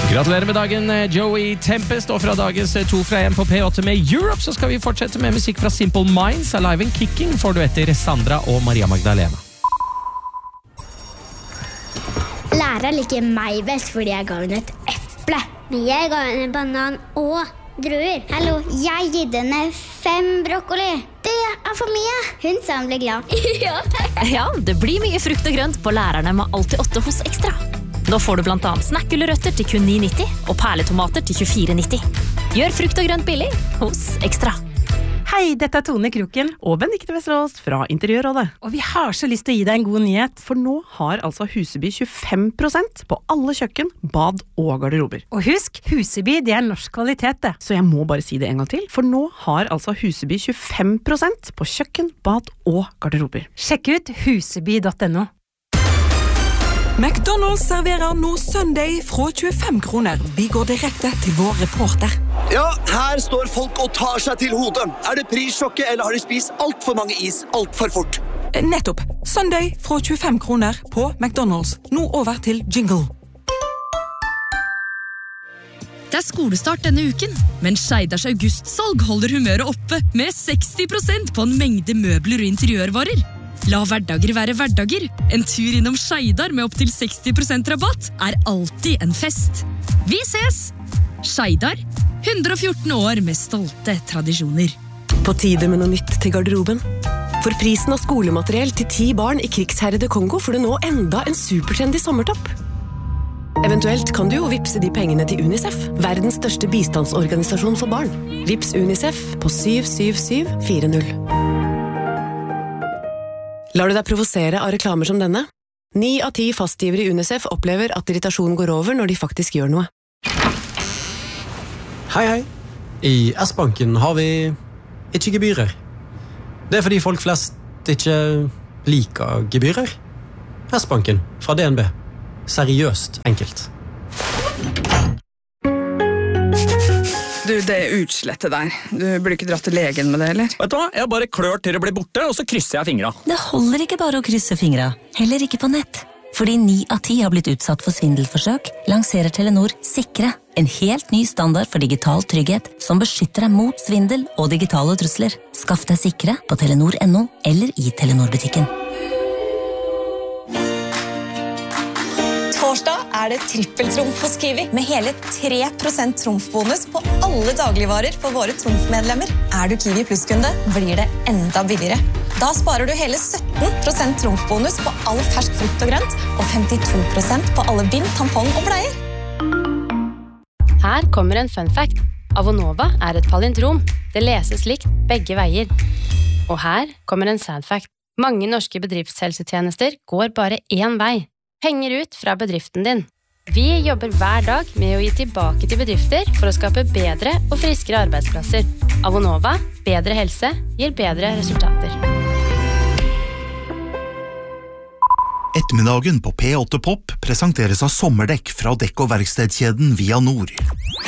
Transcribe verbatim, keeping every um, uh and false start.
Gratulerer med dagen, Joey Tempest, og fra dagens to fra en på P åtte med Europe, så skal vi fortsette med musikk fra Simple Minds. Alive and Kicking får du etter Sandra og Maria Magdalena. Læreren liker meg best fordi jeg ga henne et eple. Men jeg ga henne en banan og druer. Hallo, jeg gitt henne fem brokkoli. Det er for mye. Hun sa hun ble glad. Ja. Ja, det blir mye frukt og grønt på lærerne med alltid åtte hos Ekstra. Nå får du blant annet snackgulrøtter til kun ni nitti og perletomater til tjuefire nitti. Gjør frukt og grønt billig hos Ekstra. Hei, dette er Tone Kroken og Benedikte Vesterås fra Interiørrådet. Og vi har så lyst til å gi deg en god nyhet, for nå har altså Huseby tjuefem prosent på alle kjøkken, bad og garderober. Og husk, Huseby det er norsk kvalitet det. Så jeg må bare si det en gang til, for nå har altså Huseby tjuefem prosent på kjøkken, bad og garderober. Sjekk ut huseby punktum no. McDonald's serverer nå Sunday fra tjuefem kroner. Vi går direkte til vår reporter. Ja, her står folk og tar seg til hodet. Er det prissjokket, eller har de spist alt for mange is alt for fort? Nettopp. Sunday fra tjuefem kroner på McDonald's. Nå over til jingle. Det er skolestart denne uken, men Skeidars augustsalg holder humøret oppe med seksti prosent på en mengde møbler og interiørvarer. La hverdager være hverdager. En tur innom Skeidar med opp til seksti prosent rabatt er alltid en fest. Vi ses! Skeidar, hundre og fjorten år med stolte tradisjoner. På tide med noe nytt til garderoben. For prisen av skolemateriell til ti barn i krigsherrede Kongo får du nå enda en supertrendy sommertopp. Eventuelt kan du jo vipse de pengene til UNICEF, verdens største bistandsorganisasjon for barn. Vips UNICEF på syv syv syv fire null. Lar du deg provosere av reklamer som denne? Ni av ti fastgivere i UNICEF opplever at irritasjonen går over når de faktisk gjør noe. Hei, hei. I S-banken har vi ikke gebyrer. Det er fordi folk flest ikke liker gebyrer. S-banken fra D N B. Seriøst enkelt. Du, det er utslettet der. Du burde ikke dratt til legen med det, eller? Vet du hva? Jeg bare klør til det blir borte, og så krysser jeg fingra. Det holder ikke bare å krysse fingra, heller ikke på nett. Fordi ni av ti har blitt utsatt for svindelforsøk, lanserer Telenor Sikre, en helt ny standard for digital trygghet som beskytter deg mot svindel og digitale trusler. Skaff deg Sikre på telenor punktum no eller i Telenor-butikken. Torsdag er det trippeltrumf hos Kiwi, med hele tre prosent trumfbonus på alle dagligvarer for våre trumfmedlemmer. Er du Kiwi Plus-kunde, blir det enda billigere. Da sparer du hele sytten prosent trumfbonus på all fersk frukt og grønt, og femtito prosent på alle bind, tampong og bleier. Her kommer en fun fact. Avonova er et palindrom. Det leses likt begge veier. Og her kommer en sad fact. Mange norske bedriftshelsetjenester går bare én vei. Penger ut fra bedriften din. Vi jobber hver dag med å gi tilbake til bedrifter for å skape bedre og friskere arbeidsplasser. Avonova, bedre helse, gir bedre resultater. Ettermiddagen på P åtte Pop presenteres av sommerdekk fra dekk- og verkstedkjeden Via Nord.